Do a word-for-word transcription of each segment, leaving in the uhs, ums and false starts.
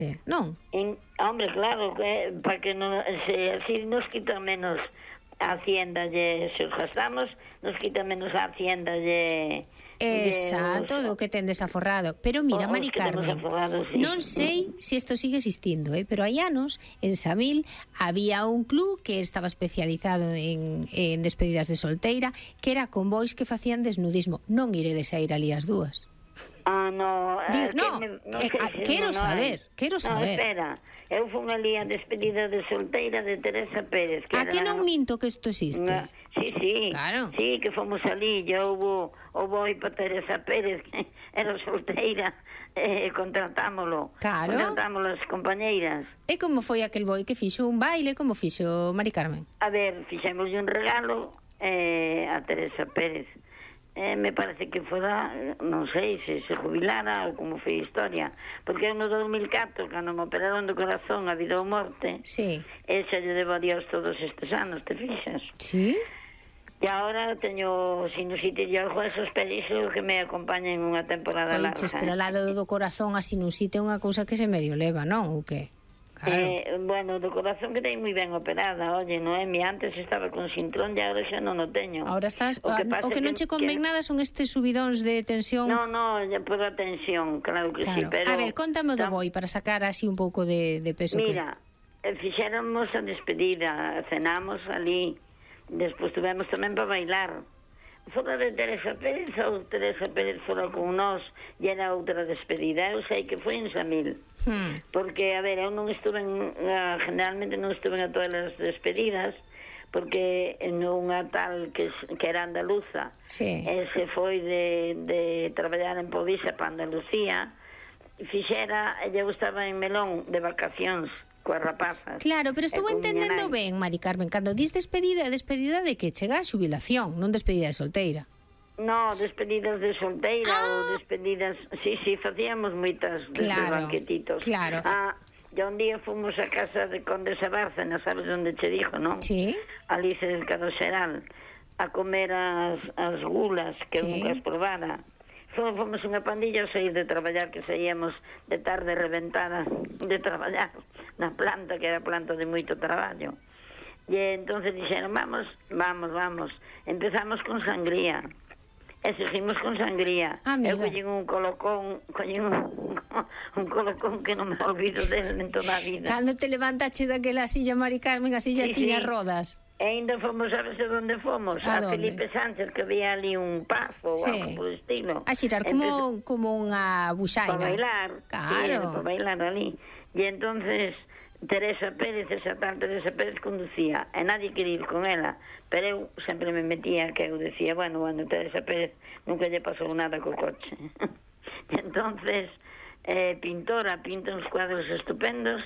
non? En, hombre, claro, que para que non, se así nos quita menos a hacienda lle, se os gastamos, nos quita menos a hacienda lle... Exacto, de os, do que ten desaforrado. Pero mira, os Mari Carmen, sí. non sei se isto sigue existindo, eh? Pero hai anos, en Samil, había un club que estaba especializado en, en despedidas de solteira, que era convois que facían desnudismo. Non iredes a ir ali as dúas. Ah, no, Digo, que no, me, no eh, sei ah, se quero non saber, hai. quero saber. No, espera, eu fui ali a despedida de solteira de Teresa Pérez. Que a que non minto que isto existe? No, sí, sí, claro. Sí, que fomos ali, ya hubo, hubo aí para Teresa Pérez, que era solteira, eh, contratámoslo. Claro. Contratámoslo as compañeiras. E como foi aquel boi que fixo un baile, como fixo Mari Carmen? A ver, fixémoslle un regalo eh, a Teresa Pérez. Eh, me parece que fora, non sei se se jubilara ou como foi a historia, porque eu no dos mil catro, cando me operaron do corazón a vida ou morte, sí. Esa lle debo a Dios todos estes anos, te fixas? Sí. E agora teño sinusitis e os huesos, pero iso que me acompaña en unha temporada larga. Oiches, pero ao lado do corazón a sinusite é unha cousa que se medio leva, non? Ou que? Claro. Eh, bueno, do corazón que ten moi ben operada, oye, Noemi, antes estaba con sintrón e agora xa non o teño. Ahora estás, o que, o que non che conven que... nada son estes subidóns de tensión. No, no, por a tensión, claro que claro. Sí, pero... A ver, contame do boi para sacar así un pouco de, de peso. Mira, que... fixéramos a despedida, cenamos ali, despois tuvemos tamén para bailar. Fora de Teresa Pérez ou Teresa Pérez fora con nós e era outra despedida, eu sei que foi en Samil hmm. porque, a ver, eu non estuve en, uh, generalmente non estuve en todas as despedidas porque en unha tal que, que era andaluza sí. E se foi de, de traballar en Povisa para Andalucía fixera, ella estaba en Melón de vacacións coas rapazas. Claro, pero estou entendendo ben, Mari Carmen, cando dis despedida, é despedida de que chega a xubilación, non despedida de solteira. No, despedidas de solteira ah. ou despedidas... Sí, sí, facíamos moitas claro, banquetitos. Claro, ah, e un día fomos a casa de Condesa Bárcena, sabes onde che dijo, non? Sí. Ali cerca do Xeral, a comer as, as gulas, que sí. Eu nunca as probara. Fomos, fomos unha pandilla ao sair de traballar, que saíamos de tarde reventada de traballar na planta, que era planta de moito traballo. E entonces dixeron, vamos, vamos, vamos. Empezamos con sangría. E seguimos con sangría. Amiga. Eu collín un colocón, collín un, un colocón que non me olvido del en toda a vida. Cando te levantache daquela silla, Mari Carmen, a silla sí, tiña sí. rodas. E ainda fomos, sabes a onde fomos? A, a Felipe Sánchez, que había ali un pazo ou sí. algo por estilo. A xirar como, entonces, como unha buxaina. Para bailar. Claro. Sí, para bailar ali. E entonces Teresa Pérez, esa tal Teresa Pérez conducía, e nadie quería ir con ela, pero eu sempre me metía, que eu decía, bueno, bueno, Teresa Pérez nunca lle pasou nada co coche. E entonces, eh, pintora, pinta uns cuadros estupendos,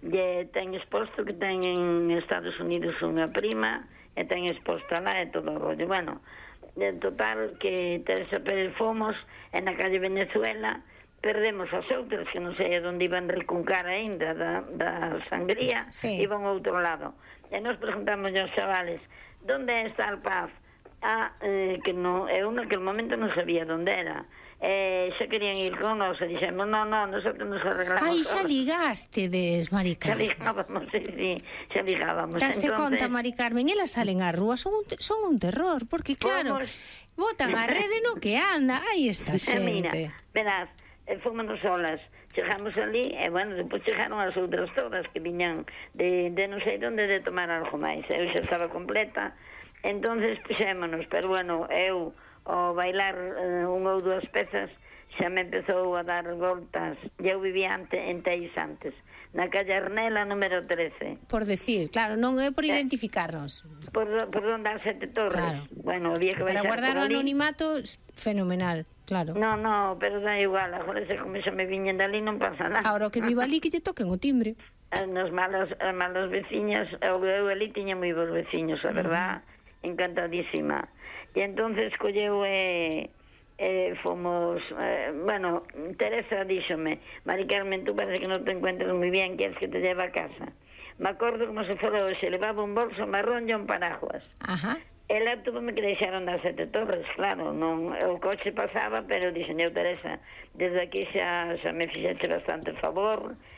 e ten exposto que ten en Estados Unidos unha prima, e ten exposta lá e todo o rollo. Bueno, en total que Teresa Pérez fomos, en na calle Venezuela, perdemos as outras, que non sei a onde iban recuncar aínda da, da sangría, sí. Iban ao outro lado. E nos preguntamos aos chavales, onde está el Paz? Ah, eh, que no, eu naquele momento non sabía onde era. Eh, xa querían ir con nós e dixemos, non, non, nosotros nos arreglamos. Ai, xa ligastedes, Mari Carmen. Xa ligábamos, sí, sí, xa ligábamos. Daste entonces... conta, Mari Carmen, elas salen á rúa, son un, son un terror, porque claro, Fomos... botan a rede no que anda, aí está xente. Mira, verás, eh, fomos solas, chegamos ali, e bueno, depois chegaron as outras todas que viñan de, de non sei onde de tomar algo máis. Eu xa estaba completa, entonces puxémonos, pero bueno, eu ao bailar eh, unha ou dúas pezas xa me empezou a dar voltas. Eu vivía ante, en Teis antes, na calle Arnela número trece. Por decir, claro, non é por identificarnos. Por, por onde as Sete Torres. Claro. Bueno, había que para guardar o anonimato, fenomenal, claro. No, no, pero da igual, agora se como xa me viñen dali non pasa nada. Agora que viva ali que lle toquen o timbre. Nos malos, as malos veciñas, eu, eu ali tiña moi bons veciños, a verdad, uh-huh. Encantadísima. E entonces colleu e... Eh, Eh, fomos, eh, bueno, Teresa díxome, Mari Carmen, tú parece que non te encuentras moi bien, queres que te lleve a casa. Me acordo como se fora hoxe, levaba un bolso marrón e un paraguas. Ajá. Ela tuve que deixaron das Sete Torres, claro, non, o coche pasaba, pero dixen eu, Teresa, desde aquí xa, xa me fixeche bastante favor,